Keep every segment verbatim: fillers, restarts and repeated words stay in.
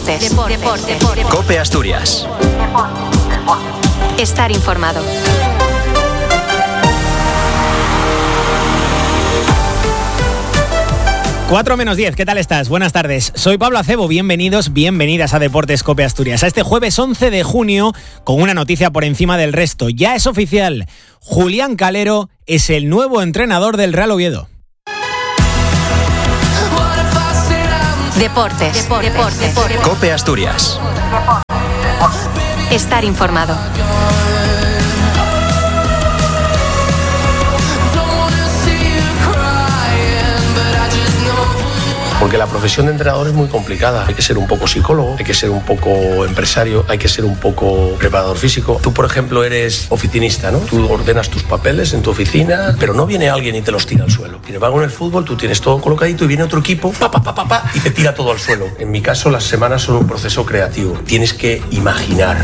Deportes. Deportes. Deportes. Deportes. COPE Asturias. Estar informado. cuatro menos diez, ¿qué tal estás? Buenas tardes, soy Pablo Acebo, bienvenidos, bienvenidas a Deportes COPE Asturias. A este jueves once de junio, con una noticia por encima del resto. Ya es oficial, Julián Calero es el nuevo entrenador del Real Oviedo. Deportes. Deportes. Deportes. Deportes. COPE Asturias. Estar informado. Porque la profesión de entrenador es muy complicada. Hay que ser un poco psicólogo, hay que ser un poco empresario, hay que ser un poco preparador físico. Tú, por ejemplo, eres oficinista, ¿no? Tú ordenas tus papeles en tu oficina, pero no viene alguien y te los tira al suelo. Sin embargo, en el fútbol tú tienes todo colocadito y viene otro equipo, pa, pa, pa, pa, pa, y te tira todo al suelo. En mi caso, las semanas son un proceso creativo. Tienes que imaginar.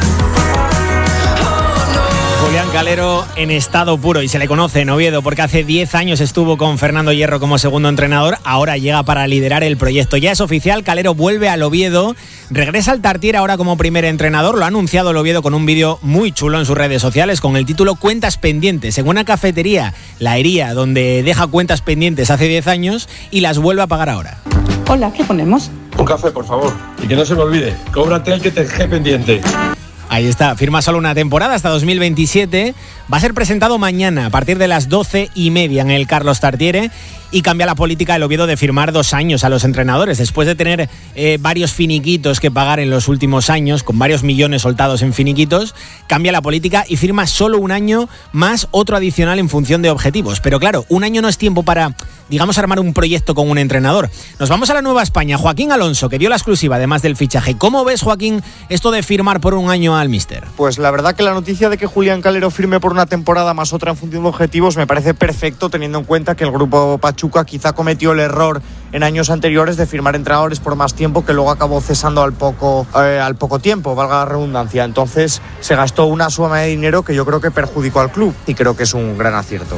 Julián Calero en estado puro y se le conoce en Oviedo porque hace diez años estuvo con Fernando Hierro como segundo entrenador, ahora llega para liderar el proyecto. Ya es oficial, Calero vuelve al Oviedo, regresa al Tartiere ahora como primer entrenador, lo ha anunciado el Oviedo con un vídeo muy chulo en sus redes sociales con el título Cuentas pendientes, en una cafetería, La Hería, donde deja cuentas pendientes hace diez años y las vuelve a pagar ahora. Hola, ¿qué ponemos? Un café, por favor. Y que no se me olvide, cóbrate el que te dejé pendiente. Ahí está, firma solo una temporada hasta dos mil veintisiete, va a ser presentado mañana a partir de las doce y media en el Carlos Tartiere y cambia la política del Oviedo de firmar dos años a los entrenadores. Después de tener eh, varios finiquitos que pagar en los últimos años, con varios millones soltados en finiquitos, cambia la política y firma solo un año más otro adicional en función de objetivos. Pero claro, un año no es tiempo para, digamos, armar un proyecto con un entrenador. Nos vamos a la Nueva España. Joaquín Alonso, que dio la exclusiva además del fichaje. ¿Cómo ves, Joaquín, esto de firmar por un año al míster? Pues la verdad que la noticia de que Julián Calero firme por una temporada más otra en función de objetivos me parece perfecto, teniendo en cuenta que el grupo Pachuca quizá cometió el error en años anteriores de firmar entrenadores por más tiempo que luego acabó cesando al poco, eh, al poco tiempo, valga la redundancia. Entonces se gastó una suma de dinero que yo creo que perjudicó al club y creo que es un gran acierto.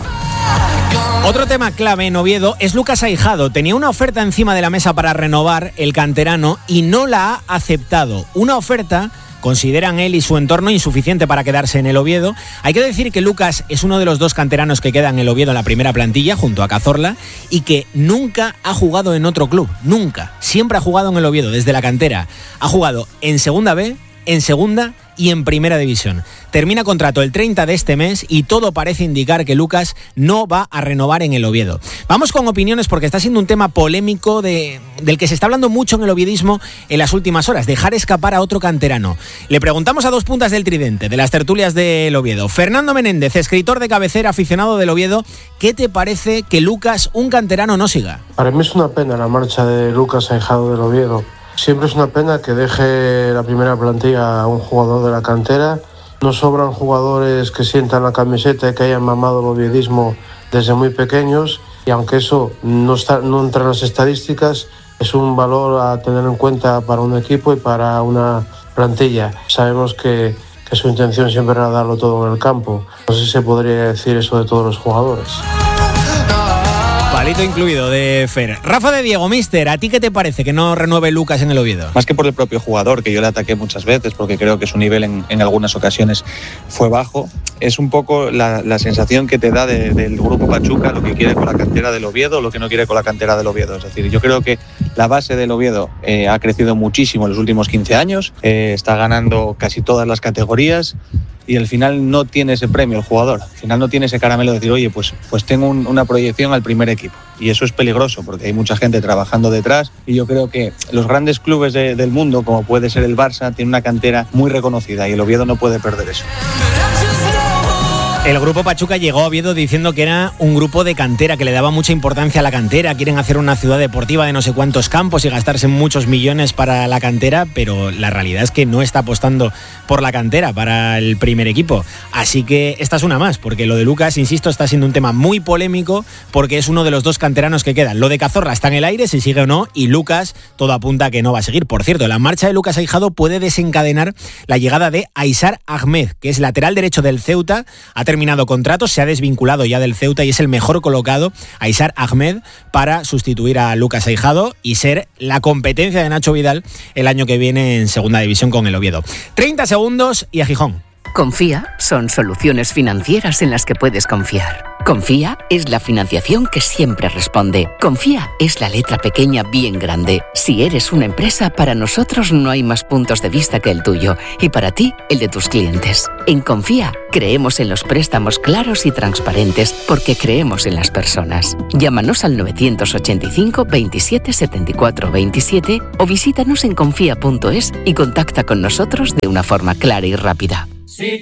Otro tema clave en Oviedo es Lucas Aijado. Tenía una oferta encima de la mesa para renovar el canterano y no la ha aceptado. Una oferta consideran él y su entorno insuficiente para quedarse en el Oviedo. Hay que decir que Lucas es uno de los dos canteranos que quedan en el Oviedo en la primera plantilla, junto a Cazorla, y que nunca ha jugado en otro club, nunca. Siempre ha jugado en el Oviedo, desde la cantera. Ha jugado en Segunda B, en Segunda y en Primera División. Termina contrato el treinta de este mes y todo parece indicar que Lucas no va a renovar en el Oviedo. Vamos con opiniones porque está siendo un tema polémico de, del que se está hablando mucho en el oviedismo en las últimas horas, dejar escapar a otro canterano. Le preguntamos a dos puntas del tridente, de las tertulias del Oviedo. Fernando Menéndez, escritor de cabecera, aficionado del Oviedo, ¿qué te parece que Lucas, un canterano, no siga? Para mí es una pena la marcha de Lucas Aijado del Oviedo. Siempre es una pena que deje la primera plantilla a un jugador de la cantera. No sobran jugadores que sientan la camiseta y que hayan mamado el oviedismo desde muy pequeños. Y aunque eso no, está, no entra en las estadísticas, es un valor a tener en cuenta para un equipo y para una plantilla. Sabemos que, que su intención siempre era darlo todo en el campo. No sé si se podría decir eso de todos los jugadores. Palito incluido de Fer. Rafa de Diego, mister, ¿a ti qué te parece que no renueve Lucas en el Oviedo? Más que por el propio jugador, que yo le ataqué muchas veces porque creo que su nivel en, en algunas ocasiones fue bajo, es un poco la, la sensación que te da de, del grupo Pachuca, lo que quiere con la cantera del Oviedo, lo que no quiere con la cantera del Oviedo. Es decir, yo creo que la base del Oviedo eh, ha crecido muchísimo en los últimos quince años, eh, está ganando casi todas las categorías y al final no tiene ese premio el jugador, al final no tiene ese caramelo de decir, oye, pues, pues tengo un, una proyección al primer equipo. Y eso es peligroso porque hay mucha gente trabajando detrás y yo creo que los grandes clubes de, del mundo, como puede ser el Barça, tienen una cantera muy reconocida y el Oviedo no puede perder eso. El grupo Pachuca llegó a Oviedo diciendo que era un grupo de cantera, que le daba mucha importancia a la cantera, quieren hacer una ciudad deportiva de no sé cuántos campos y gastarse muchos millones para la cantera, pero la realidad es que no está apostando por la cantera para el primer equipo. Así que esta es una más, porque lo de Lucas, insisto, está siendo un tema muy polémico porque es uno de los dos canteranos que quedan. Lo de Cazorla está en el aire, si sigue o no, y Lucas todo apunta a que no va a seguir. Por cierto, la marcha de Lucas Aijado puede desencadenar la llegada de Aysar Ahmed, que es lateral derecho del Ceuta, ha terminado contrato, se ha desvinculado ya del Ceuta y es el mejor colocado, Aysar Ahmed, para sustituir a Lucas Aijado y ser la competencia de Nacho Vidal el año que viene en segunda división con el Oviedo. treinta segundos y a Gijón. Confía son soluciones financieras en las que puedes confiar. Confía es la financiación que siempre responde. Confía es la letra pequeña bien grande. Si eres una empresa, para nosotros no hay más puntos de vista que el tuyo y para ti, el de tus clientes. En Confía creemos en los préstamos claros y transparentes porque creemos en las personas. Llámanos al novecientos ochenta y cinco veintisiete setenta y cuatro veintisiete o visítanos en confía punto es y contacta con nosotros de una forma clara y rápida.